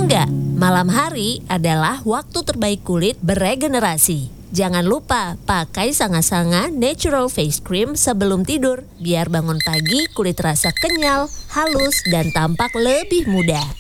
Enggak, malam hari adalah waktu terbaik kulit beregenerasi. Jangan lupa pakai Sanga-Sanga Natural Face Cream sebelum tidur, biar bangun pagi kulit terasa kenyal, halus, dan tampak lebih muda.